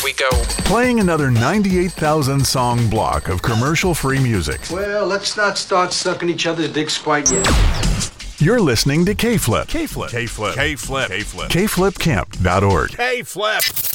we go. Playing another 98,000 song block of commercial-free music. Well, let's not start sucking each other's dicks quite yet. You're listening to K-Flip. K-Flip. K-Flip. K-Flip. K-Flip. KFlipCamp.org. K-Flip.